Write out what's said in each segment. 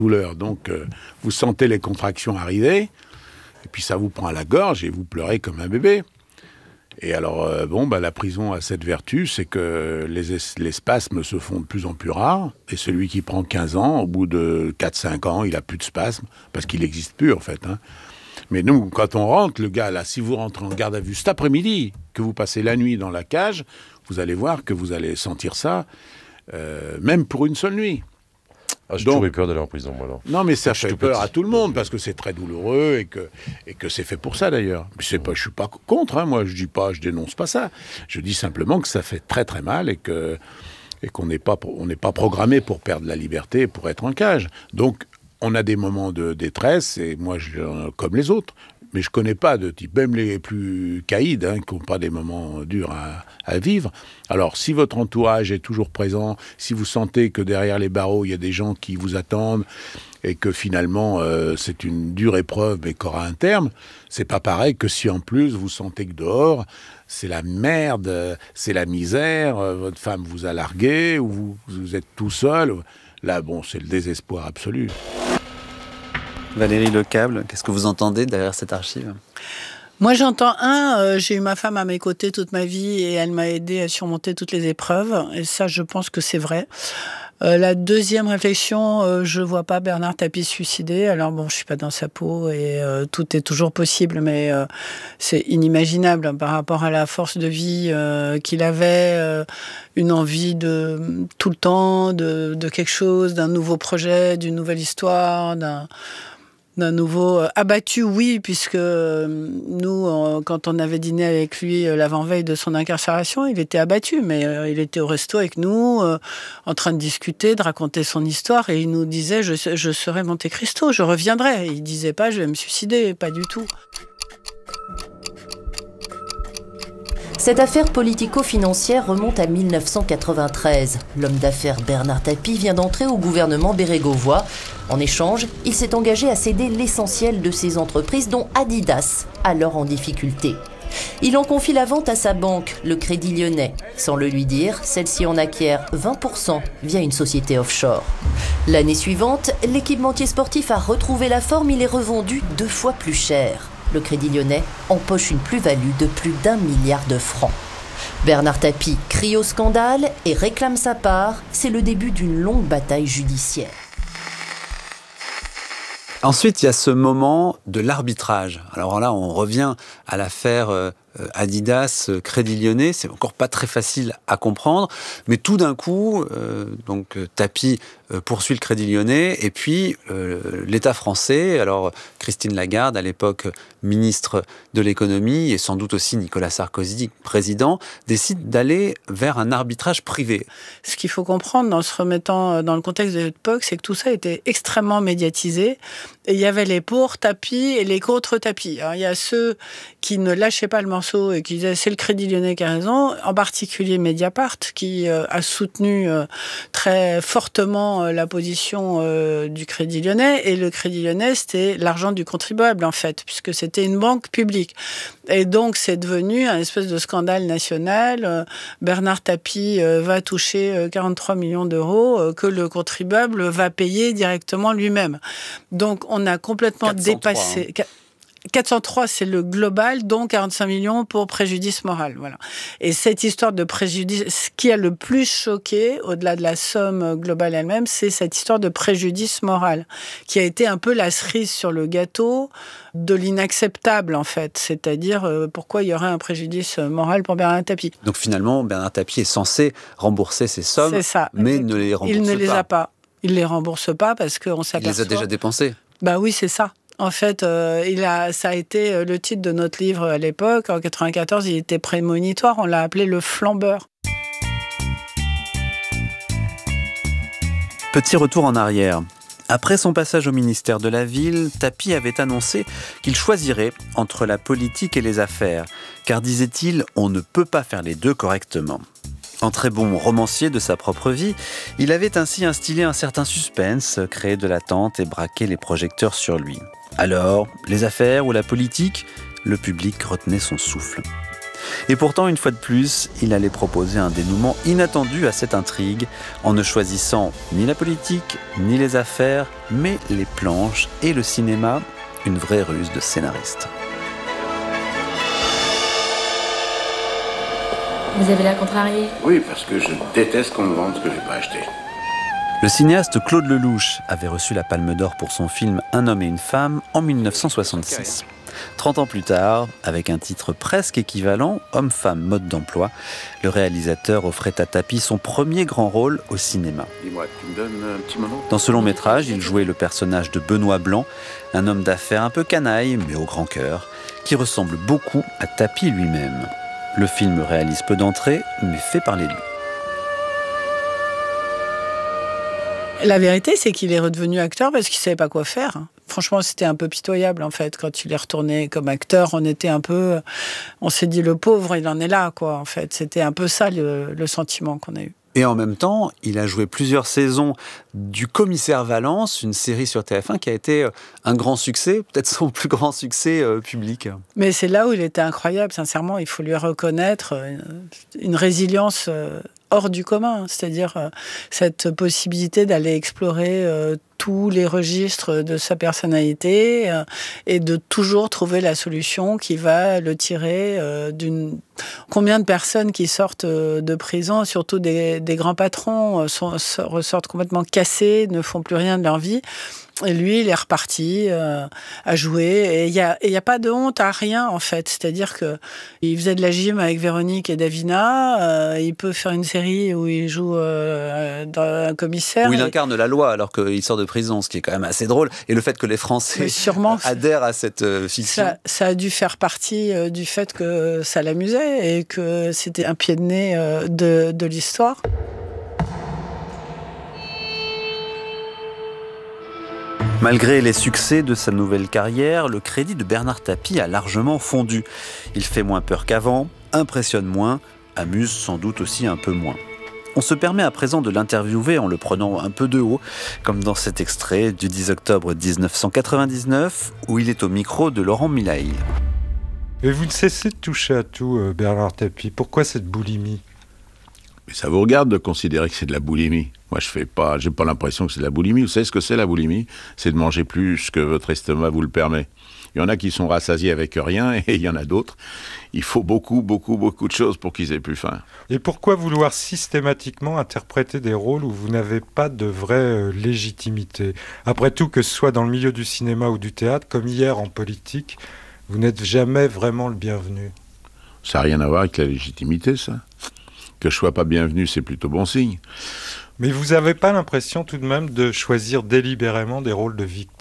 douleur. Donc, vous sentez les contractions arriver, et puis ça vous prend à la gorge et vous pleurez comme un bébé. Et alors, la prison a cette vertu, c'est que les spasmes se font de plus en plus rares, et celui qui prend 15 ans, au bout de 4-5 ans, il n'a plus de spasmes, parce qu'il n'existe plus, en fait. Mais nous, quand on rentre, le gars, là, si vous rentrez en garde à vue cet après-midi, que vous passez la nuit dans la cage, vous allez voir que vous allez sentir ça, même pour une seule nuit. J'ai toujours eu peur d'aller en prison, moi, alors. Non, mais ça fait peur à tout le monde, parce que c'est très douloureux, et que c'est fait pour ça, d'ailleurs. Je suis pas contre, moi, je dénonce pas ça. Je dis simplement que ça fait très très mal, et qu'on n'est pas programmé pour perdre la liberté, pour être en cage. Donc, on a des moments de détresse, et moi, comme les autres. Mais je connais pas de type, même les plus caïds, qui n'ont pas des moments durs à vivre. Alors, si votre entourage est toujours présent, si vous sentez que derrière les barreaux, il y a des gens qui vous attendent, et que finalement, c'est une dure épreuve, mais qu'aura un terme, c'est pas pareil que si en plus, vous sentez que dehors, c'est la merde, c'est la misère, votre femme vous a largué, ou vous êtes tout seul. Là, c'est le désespoir absolu. Valérie Lecable, qu'est-ce que vous entendez derrière cette archive ? Moi, j'entends j'ai eu ma femme à mes côtés toute ma vie et elle m'a aidé à surmonter toutes les épreuves. Et ça, je pense que c'est vrai. La deuxième réflexion, je vois pas Bernard Tapie se suicider. Alors je suis pas dans sa peau et tout est toujours possible, mais c'est inimaginable par rapport à la force de vie qu'il avait, une envie de tout le temps, de quelque chose, d'un nouveau projet, d'une nouvelle histoire, d'un nouveau abattu, oui, puisque nous, quand on avait dîné avec lui l'avant-veille de son incarcération, il était abattu, mais il était au resto avec nous, en train de discuter, de raconter son histoire, et il nous disait « je serai Monte Cristo, je reviendrai ». Il disait pas « je vais me suicider », pas du tout. Cette affaire politico-financière remonte à 1993. L'homme d'affaires Bernard Tapie vient d'entrer au gouvernement bérégovois. En échange, il s'est engagé à céder l'essentiel de ses entreprises, dont Adidas, alors en difficulté. Il en confie la vente à sa banque, le Crédit Lyonnais. Sans le lui dire, celle-ci en acquiert 20% via une société offshore. L'année suivante, l'équipementier sportif a retrouvé la forme, il est revendu 2 fois plus cher. Le Crédit Lyonnais empoche une plus-value de plus d'1 milliard de francs. Bernard Tapie crie au scandale et réclame sa part. C'est le début d'une longue bataille judiciaire. Ensuite, il y a ce moment de l'arbitrage. Alors là, on revient à l'affaire Adidas, Crédit Lyonnais. C'est encore pas très facile à comprendre, mais tout d'un coup, Tapie poursuit le Crédit Lyonnais, et puis l'État français, alors Christine Lagarde, à l'époque ministre de l'économie, et sans doute aussi Nicolas Sarkozy, président, décide d'aller vers un arbitrage privé. Ce qu'il faut comprendre en se remettant dans le contexte de l'époque, c'est que tout ça était extrêmement médiatisé, et il y avait les pour Tapie et les contre Tapie. Alors, il y a ceux qui ne lâchaient pas le morceau et qui disaient c'est le Crédit Lyonnais qui a raison, en particulier Mediapart, qui a soutenu très fortement la position du Crédit Lyonnais, et le Crédit Lyonnais, c'était l'argent du contribuable, en fait, puisque c'était une banque publique. Et donc, c'est devenu un espèce de scandale national. Bernard Tapie va toucher 43 millions d'euros que le contribuable va payer directement lui-même. Donc, on a complètement 403, dépassé... 403, c'est le global, dont 45 millions pour préjudice moral. Voilà. Et cette histoire de préjudice, ce qui a le plus choqué, au-delà de la somme globale elle-même, c'est cette histoire de préjudice moral, qui a été un peu la cerise sur le gâteau de l'inacceptable, en fait. C'est-à-dire, pourquoi il y aurait un préjudice moral pour Bernard Tapie. Donc finalement, Bernard Tapie est censé rembourser ces sommes, c'est ça, mais ne les rembourse pas. Il ne les a pas. Il ne les rembourse pas parce qu'on s'aperçoit... Il les a déjà dépensés. Bah oui, c'est ça. En fait, ça a été le titre de notre livre à l'époque. En 1994, il était prémonitoire. On l'a appelé le flambeur. Petit retour en arrière. Après son passage au ministère de la Ville, Tapie avait annoncé qu'il choisirait entre la politique et les affaires. Car, disait-il, on ne peut pas faire les deux correctement. En très bon romancier de sa propre vie, il avait ainsi instillé un certain suspense, créé de l'attente et braqué les projecteurs sur lui. Alors, les affaires ou la politique, le public retenait son souffle. Et pourtant, une fois de plus, il allait proposer un dénouement inattendu à cette intrigue, en ne choisissant ni la politique, ni les affaires, mais les planches et le cinéma, une vraie ruse de scénariste. Vous avez l'air contrarié. Oui, parce que je déteste qu'on me vende ce que j'ai pas acheté. Le cinéaste Claude Lelouch avait reçu la Palme d'Or pour son film Un homme et une femme en 1966. 30 ans plus tard, avec un titre presque équivalent, Homme-femme, mode d'emploi, le réalisateur offrait à Tapi son premier grand rôle au cinéma. Dis-moi, tu me donnes un petit moment ? Dans ce long métrage, il jouait le personnage de Benoît Blanc, un homme d'affaires un peu canaille, mais au grand cœur, qui ressemble beaucoup à Tapi lui-même. Le film réalise peu d'entrées, mais fait parler de lui. La vérité, c'est qu'il est redevenu acteur parce qu'il ne savait pas quoi faire. Franchement, c'était un peu pitoyable, en fait. Quand il est retourné comme acteur, on s'est dit, le pauvre, il en est là, quoi, en fait. C'était un peu ça, le sentiment qu'on a eu. Et en même temps, il a joué plusieurs saisons du Commissaire Valence, une série sur TF1 qui a été un grand succès, peut-être son plus grand succès public. Mais c'est là où il était incroyable, sincèrement. Il faut lui reconnaître une résilience hors du commun, c'est-à-dire cette possibilité d'aller explorer tous les registres de sa personnalité et de toujours trouver la solution qui va le tirer d'une... Combien de personnes qui sortent de prison, surtout des grands patrons, ressortent complètement cassés, ne font plus rien de leur vie. Et lui, il est reparti à jouer. Et il y a pas de honte à rien, en fait. C'est-à-dire qu'il faisait de la gym avec Véronique et Davina. Il peut faire une série où il joue dans un commissaire. Où il incarne la loi alors qu'il sort de prison, ce qui est quand même assez drôle. Et le fait que les Français adhèrent à cette fiction. Ça a dû faire partie du fait que ça l'amusait et que c'était un pied de nez de l'histoire. Malgré les succès de sa nouvelle carrière, le crédit de Bernard Tapie a largement fondu. Il fait moins peur qu'avant, impressionne moins, amuse sans doute aussi un peu moins. On se permet à présent de l'interviewer en le prenant un peu de haut, comme dans cet extrait du 10 octobre 1999, où il est au micro de Laurent Milail. Et vous ne cessez de toucher à tout, Bernard Tapie. Pourquoi cette boulimie ? Mais ça vous regarde de considérer que c'est de la boulimie. Moi, j'ai pas l'impression que c'est de la boulimie. Vous savez ce que c'est la boulimie ? C'est de manger plus que votre estomac vous le permet. Il y en a qui sont rassasiés avec rien et il y en a d'autres. Il faut beaucoup de choses pour qu'ils aient plus faim. Et pourquoi vouloir systématiquement interpréter des rôles où vous n'avez pas de vraie légitimité ? Après tout, que ce soit dans le milieu du cinéma ou du théâtre, comme hier en politique, vous n'êtes jamais vraiment le bienvenu. Ça n'a rien à voir avec la légitimité, ça. Que je sois pas bienvenu, c'est plutôt bon signe. Mais vous n'avez pas l'impression tout de même de choisir délibérément des rôles de victime ?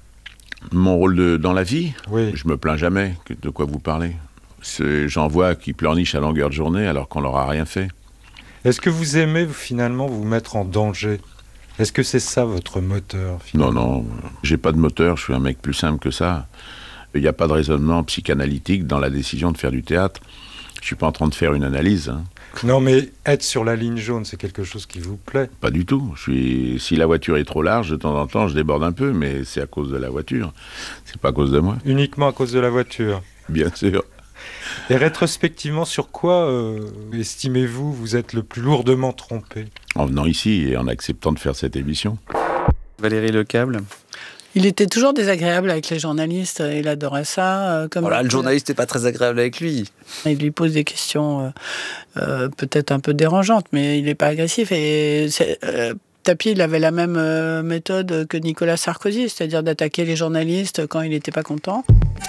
Mon rôle dans la vie ? Oui. Je me plains jamais. De quoi vous parlez ? J'en vois qui pleurnichent à longueur de journée alors qu'on leur a rien fait. Est-ce que vous aimez finalement vous mettre en danger ? Est-ce que c'est ça votre moteur finalement ? Non, j'ai pas de moteur, je suis un mec plus simple que ça. Il n'y a pas de raisonnement psychanalytique dans la décision de faire du théâtre. Je suis pas en train de faire une analyse. Non, mais être sur la ligne jaune, c'est quelque chose qui vous plaît ? Pas du tout. Si la voiture est trop large, de temps en temps, je déborde un peu, mais c'est à cause de la voiture. C'est pas à cause de moi. Uniquement à cause de la voiture ? Bien sûr. Et rétrospectivement, sur quoi estimez-vous vous êtes le plus lourdement trompé ? En venant ici et en acceptant de faire cette émission. Valérie Lecable ? Il était toujours désagréable avec les journalistes, il adorait ça. Le journaliste n'est pas très agréable avec lui. Il lui pose des questions peut-être un peu dérangeantes, mais il n'est pas agressif. Et Tapie, il avait la même méthode que Nicolas Sarkozy, c'est-à-dire d'attaquer les journalistes quand il n'était pas content.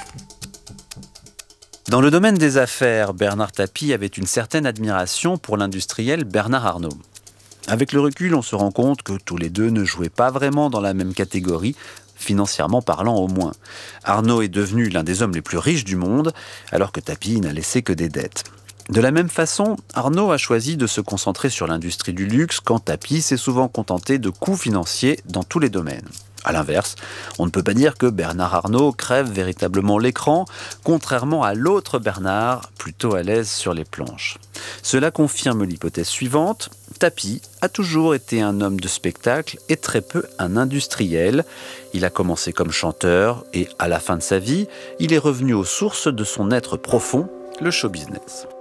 Dans le domaine des affaires, Bernard Tapie avait une certaine admiration pour l'industriel Bernard Arnault. Avec le recul, on se rend compte que tous les deux ne jouaient pas vraiment dans la même catégorie, financièrement parlant au moins. Arnault est devenu l'un des hommes les plus riches du monde, alors que Tapie n'a laissé que des dettes. De la même façon, Arnault a choisi de se concentrer sur l'industrie du luxe, quand Tapie s'est souvent contenté de coûts financiers dans tous les domaines. A l'inverse, on ne peut pas dire que Bernard Arnault crève véritablement l'écran, contrairement à l'autre Bernard, plutôt à l'aise sur les planches. Cela confirme l'hypothèse suivante: Tapie a toujours été un homme de spectacle et très peu un industriel. Il a commencé comme chanteur et, à la fin de sa vie, il est revenu aux sources de son être profond, le show business.